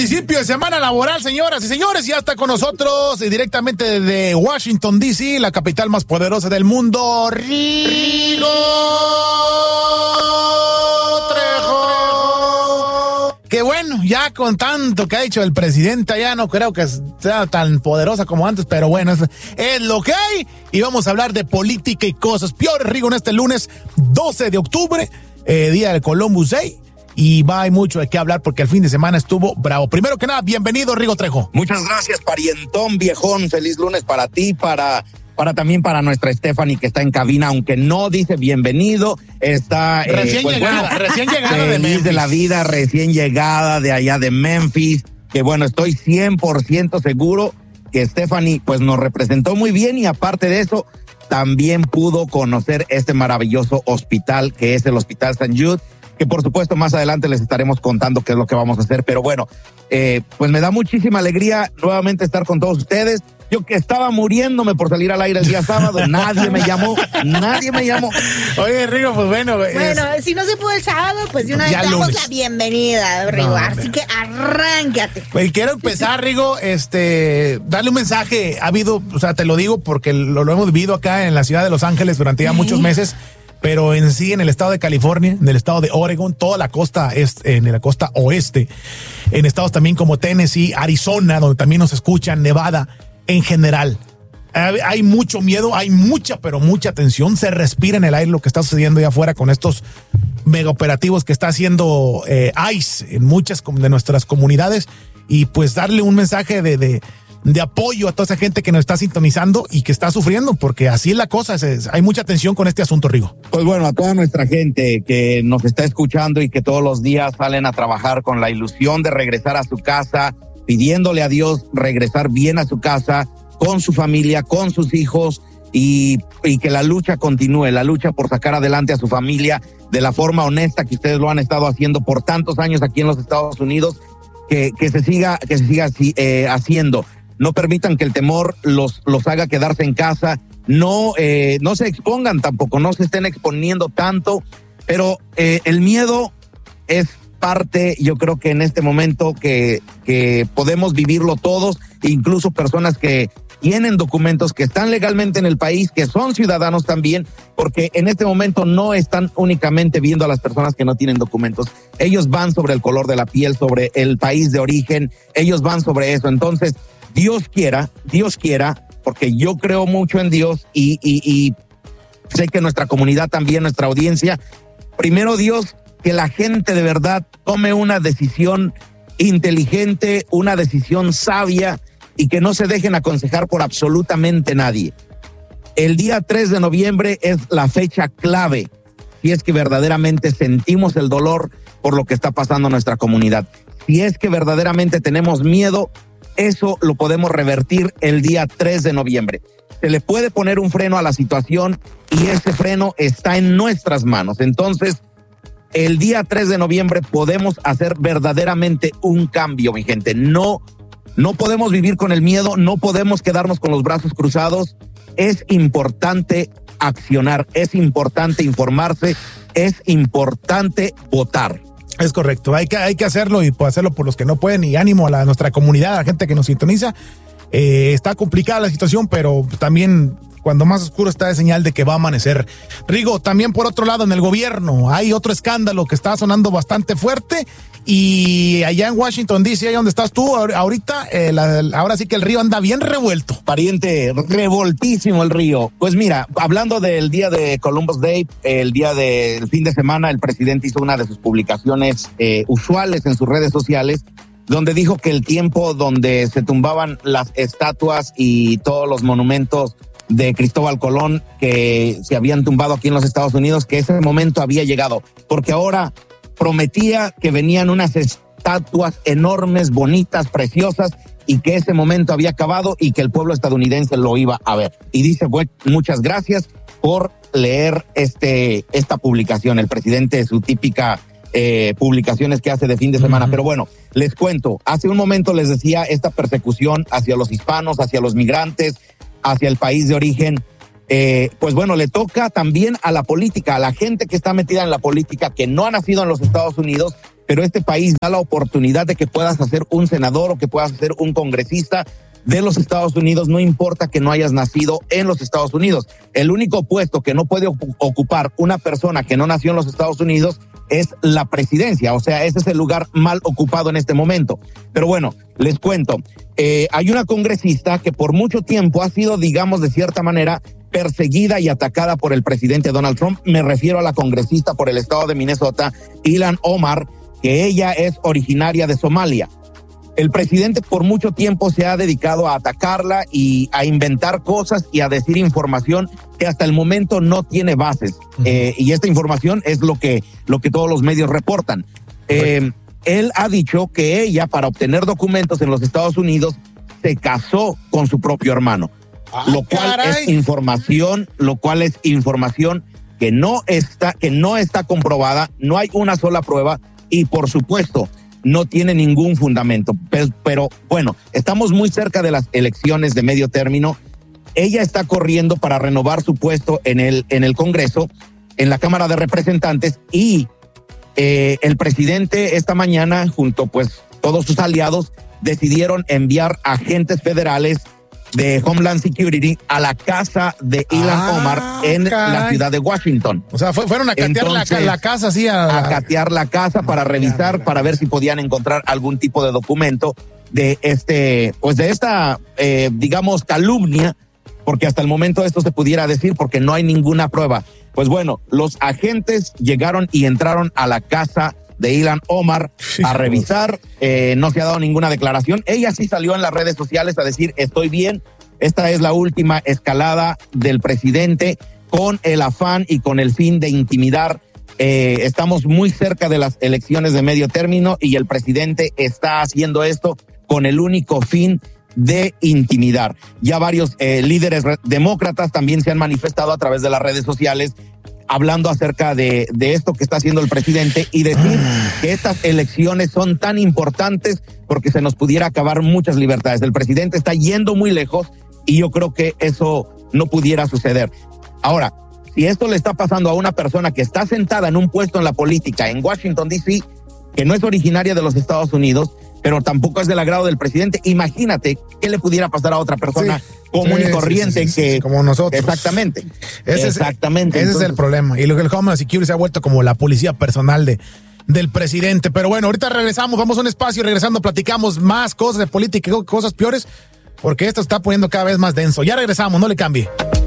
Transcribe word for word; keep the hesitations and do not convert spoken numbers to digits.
principio de semana laboral, señoras y señores. Ya está con nosotros y directamente desde Washington, D C, la capital más poderosa del mundo, Rigo Trejo. Que bueno, ya con tanto que ha dicho el presidente, ya no creo que sea tan poderosa como antes, pero bueno, es, es lo que hay. Y vamos a hablar de política y cosas peores, Rigo, en este lunes doce de octubre, eh, día del Columbus Day. Y va, hay mucho de qué hablar porque el fin de semana estuvo bravo. Primero que nada, bienvenido, Rigo Trejo. Muchas gracias, parientón, viejón. Feliz lunes para ti, para, para también para nuestra Stephanie que está en cabina, aunque no dice bienvenido. Está recién eh, pues, llegada, bueno, recién llegada de feliz Memphis. de la vida, recién llegada de allá de Memphis. Que bueno, estoy cien por ciento seguro que Stephanie pues nos representó muy bien y aparte de eso, también pudo conocer este maravilloso hospital que es el Hospital Saint Jude, que por supuesto más adelante les estaremos contando qué es lo que vamos a hacer, pero bueno, eh, pues me da muchísima alegría nuevamente estar con todos ustedes. Yo que estaba muriéndome por salir al aire el día sábado, nadie me llamó, nadie me llamó. Oye, Rigo, pues bueno. Bueno, es... si no se pudo el sábado, pues de una vez damos lunes. La bienvenida, Rigo, no, así que arráncate. Pues quiero empezar, Rigo, este, darle un mensaje. Ha habido, o sea, te lo digo porque lo, lo hemos vivido acá en la ciudad de Los Ángeles durante ya ¿Sí? muchos meses. Pero en sí, en el estado de California, en el estado de Oregon, toda la costa este, en la costa oeste, en estados también como Tennessee, Arizona, donde también nos escuchan, Nevada, en general. Hay mucho miedo, hay mucha, pero mucha tensión. Se respira en el aire lo que está sucediendo allá afuera con estos mega operativos que está haciendo eh, ICE en muchas de nuestras comunidades. Y pues darle un mensaje de... de de apoyo a toda esa gente que nos está sintonizando y que está sufriendo, porque así es la cosa, es, es, hay mucha tensión con este asunto, Rigo. Pues bueno, a toda nuestra gente que nos está escuchando y que todos los días salen a trabajar con la ilusión de regresar a su casa, pidiéndole a Dios regresar bien a su casa, con su familia, con sus hijos, y, y que la lucha continúe, la lucha por sacar adelante a su familia de la forma honesta que ustedes lo han estado haciendo por tantos años aquí en los Estados Unidos, que, que se siga, que se siga eh, haciendo. No permitan que el temor los, los haga quedarse en casa, no, eh, no se expongan tampoco, no se estén exponiendo tanto, pero eh, el miedo es parte, yo creo que en este momento que, que podemos vivirlo todos, incluso personas que tienen documentos, que están legalmente en el país, que son ciudadanos también, porque en este momento no están únicamente viendo a las personas que no tienen documentos, ellos van sobre el color de la piel, sobre el país de origen, ellos van sobre eso, entonces Dios quiera, Dios quiera, porque yo creo mucho en Dios y, y, y sé que nuestra comunidad también, nuestra audiencia, primero Dios, que la gente de verdad tome una decisión inteligente, una decisión sabia y que no se dejen aconsejar por absolutamente nadie. El día tres de noviembre es la fecha clave si es que verdaderamente sentimos el dolor por lo que está pasando en nuestra comunidad. Si es que verdaderamente tenemos miedo, eso lo podemos revertir el día tres de noviembre. Se le puede poner un freno a la situación y ese freno está en nuestras manos. Entonces, el día tres de noviembre podemos hacer verdaderamente un cambio, mi gente. No, no podemos vivir con el miedo, no podemos quedarnos con los brazos cruzados. Es importante accionar, es importante informarse, es importante votar. Es correcto, hay que, hay que hacerlo y hacerlo por los que no pueden y ánimo a la, nuestra comunidad, a la gente que nos sintoniza. Eh, está complicada la situación, pero también cuando más oscuro está es señal de que va a amanecer. Rigo, también por otro lado en el gobierno hay otro escándalo que está sonando bastante fuerte y allá en Washington D C, ahí donde estás tú ahorita, eh, la, ahora sí que el río anda bien revuelto. Pariente, revoltísimo el río. Pues mira, hablando del día de Columbus Day, el día del fin de semana, el presidente hizo una de sus publicaciones eh, usuales en sus redes sociales, donde dijo que el tiempo donde se tumbaban las estatuas y todos los monumentos de Cristóbal Colón que se habían tumbado aquí en los Estados Unidos, que ese momento había llegado, porque ahora prometía que venían unas estatuas enormes, bonitas, preciosas, y que ese momento había acabado y que el pueblo estadounidense lo iba a ver. Y dice, bueno, muchas gracias por leer este esta publicación. El presidente, su típica eh, publicaciones que hace de fin de semana. Uh-huh. Pero bueno, les cuento, hace un momento les decía esta persecución hacia los hispanos, hacia los migrantes, hacia el país de origen. Eh, pues bueno, le toca también a la política, a la gente que está metida en la política, que no ha nacido en los Estados Unidos, pero este país da la oportunidad de que puedas hacer un senador o que puedas ser un congresista de los Estados Unidos, no importa que no hayas nacido en los Estados Unidos. El único puesto que no puede ocupar una persona que no nació en los Estados Unidos es la presidencia, o sea, ese es el lugar mal ocupado en este momento. Pero bueno, les cuento, eh, hay una congresista que por mucho tiempo ha sido, digamos, de cierta manera, perseguida y atacada por el presidente Donald Trump. Me refiero a la congresista por el estado de Minnesota, Ilhan Omar, que ella es originaria de Somalia. El presidente por mucho tiempo se ha dedicado a atacarla y a inventar cosas y a decir información que hasta el momento no tiene bases. Uh-huh. Eh, y esta información es lo que, lo que todos los medios reportan. Eh, él ha dicho que ella, para obtener documentos en los Estados Unidos, se casó con su propio hermano. Ah, lo cual caray. es información, lo cual es información que no está, que no está comprobada, no hay una sola prueba y por supuesto no tiene ningún fundamento. Pero, pero bueno, estamos muy cerca de las elecciones de medio término. Ella está corriendo para renovar su puesto en el, en el Congreso, en la Cámara de Representantes, y eh, el presidente esta mañana, junto pues todos sus aliados, decidieron enviar agentes federales de Homeland Security a la casa de Ilhan ah, Omar en caray. la ciudad de Washington. O sea, fueron a catear Entonces, la, la casa, sí. A, a catear la casa para revisar, para ver si podían encontrar algún tipo de documento de este, pues de esta, eh, digamos, calumnia, porque hasta el momento esto se pudiera decir porque no hay ninguna prueba. Pues bueno, los agentes llegaron y entraron a la casa de Ilhan Omar a revisar, eh, no se ha dado ninguna declaración. Ella sí salió en las redes sociales a decir, estoy bien, esta es la última escalada del presidente con el afán y con el fin de intimidar. Eh, estamos muy cerca de las elecciones de medio término y el presidente está haciendo esto con el único fin de intimidar. Ya varios eh, líderes demócratas también se han manifestado a través de las redes sociales hablando acerca de, de esto que está haciendo el presidente y decir que estas elecciones son tan importantes porque se nos pudiera acabar muchas libertades. El presidente está yendo muy lejos y yo creo que eso no pudiera suceder. Ahora, si esto le está pasando a una persona que está sentada en un puesto en la política en Washington, D C, que no es originaria de los Estados Unidos, pero tampoco es del agrado del presidente, imagínate qué le pudiera pasar a otra persona sí, común sí, y corriente sí, sí, sí, que... Sí, como nosotros. Exactamente. Ese exactamente. Es, ese Entonces, es el problema. Y lo que el Homeland Security se ha vuelto como la policía personal de, del presidente. Pero bueno, ahorita regresamos, vamos a un espacio y regresando platicamos más cosas de política y cosas peores, porque esto está poniendo cada vez más denso. Ya regresamos, no le cambie.